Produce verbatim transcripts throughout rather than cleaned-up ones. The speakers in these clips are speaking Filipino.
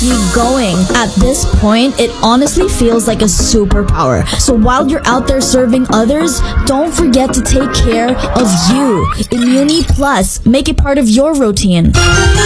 you going. At this point, it honestly feels like a superpower. So while you're out there serving others, don't forget to take care of you. Immuni Plus, make it part of your routine.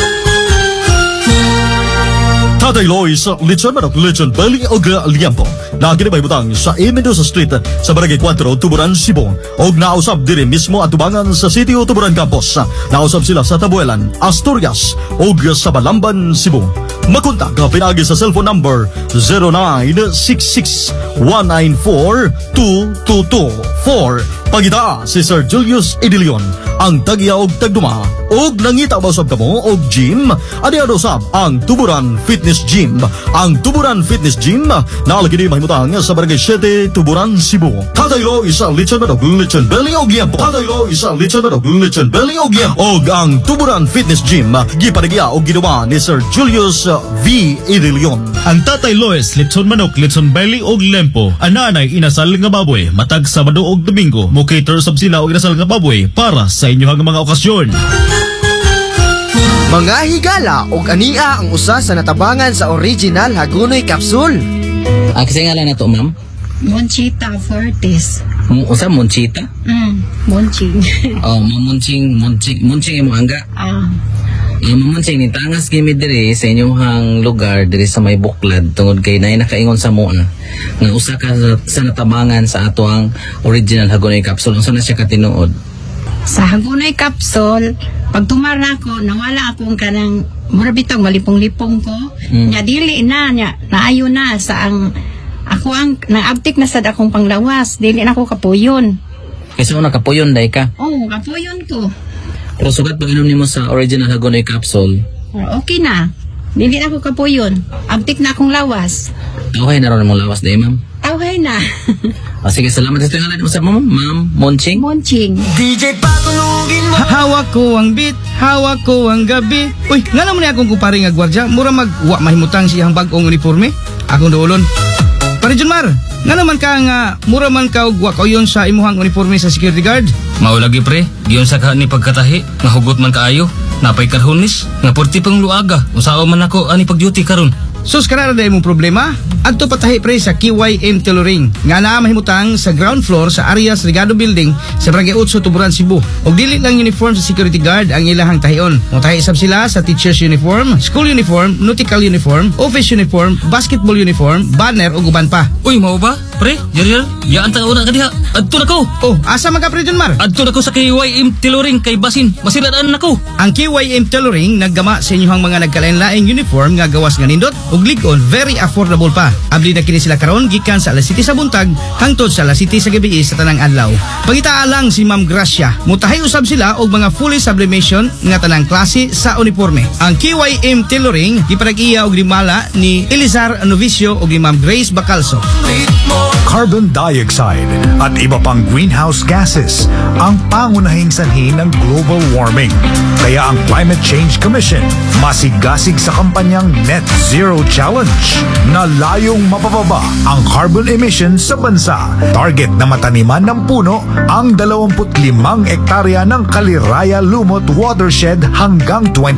Tatay Lois, lechon manok, lechon belly o liampo. Na kinibay butang sa A. Mendoza Street sa Barangay four, Tuburan, Cebu. Og nausab diri mismo at tubangan sa City o Tuburan Campus. Nausab sila sa Tabuelan, Asturias og sa Balamban, Cebu. Makontak ka pinagi sa cellphone number zero nine six six one nine four two two two four. Pagita si Sir Julius Idilion, ang tagya og tagduma. Og nangita ba usab kamo og gym? Adi usab ang Tuburan Fitness Gym. Ang Tuburan Fitness Gym nalagi di mahimutang sa Barangay seven, Tuburan, Cebu. Tatay Lo isa lechon manok, lechon belly og liampo. Tatay Lo isa lechon manok, lechon belly og liampo. Og ang Tuburan Fitness Gym gipanagya og ginawa ni Sir Julius V. Idilion. Ang Tatay Lois, lechon manok, lechon belly og lempo. Ananay inasal nga baboy, matag Sabado og Domingo. Mo-cater sab sila og inasal nga baboy para sa inyong mga okasyon. Mga higala og ania ang usa sa natabangan sa original Hagonoy Capsule. Ah, kasi nga lang na to, ma'am? Monchita Fortis. M- usa, Monchita? Mm, Monching. Oh, mamunching, munching, munching imo angga. Ah. Uh, mamunching, ni tangas gimi diri sa inyong lugar, diri sa may buklad, tungod kay nay nakaingon sa mua. Nga usa ka sa, sa natabangan sa ato ang original Hagonoy Capsule. Unsa na siya katinuod? Sa Hagonoy Capsule, pag tumara ko, nawala akong kanang mura bitong malipong-lipong ko. Hmm. Nya dili na, nya, naayo na sa ang, ako ang, naabtik na sad akong panglawas. Dili na ako kapuyon. Kasi una kapuyon, day ka? Oo, oh, kapuyon ko. Pero sugat pag inom nimo sa original Hagonoy Capsule? Oh, okay na. Dili na ako kapuyon. Abtik na akong lawas. Okay na ron mong lawas, day, ma'am? Tawhay na. O sige, salamat sa tingala mo sa ma'am, ma'am, Monching. Monching. D J patulugin mo. Hawak ko ang beat, hawak ko ang gabi. Uy, nga naman ni akong kupari nga gwardya, mura magwa mahimutang siyang bagong uniforme. Akong doolon. Pare Junmar, nga naman ka nga mura man ka og wa kayon sa imuhang uniforme sa security guard. Mao lagi pre, giyon sa ka ni pagkatahi, nga hugot man kaayo, napay karhunis, nga porti pang luaga. Usaw man ako ani pag-duty karon. Sus kanara day mong problema, adto patahi pre sa Q Y M Tailoring nga naa mahimutang sa ground floor sa Arias Regado Building sa Barangay eight, Tuburan, Cebu. Og dili lang uniform sa security guard ang ilahang tahion. Motahi isab sila sa teacher's uniform, school uniform, nautical uniform, office uniform, basketball uniform, banner ug uban pa. Uy, mao ba? Pre, yari yaan ta una kadiha. Adto na ko. Oh, asa man ka pre Junmar? Adto na ko sa K Y M Tailoring kay basin masiradaan na ko. Ang K Y M Tailoring naggama sa inyong mga nagkalain-laing uniform nga gawas nga nindot ug lig-on very affordable pa. Abli na kini sila karon gikan sa alas siyete sa buntag hangtod sa alas siyete sa gabi sa tanang adlaw. Pangitaa lang si Ma'am Gracia. Mutahay usab sila og mga fully sublimation nga tanang klase sa uniforme. Ang K Y M Tailoring giparag-iya og limala ni Elizar Novicio og ni Ma'am Grace Bacalso. Carbon dioxide at iba pang greenhouse gases ang pangunahing sanhi ng global warming. Kaya ang Climate Change Commission masigasig sa kampanyang Net Zero Challenge na layong mapababa ang carbon emissions sa bansa. Target na mataniman ng puno ang dalawampu't limang ektarya ng Kaliraya Lumot Watershed hanggang twenty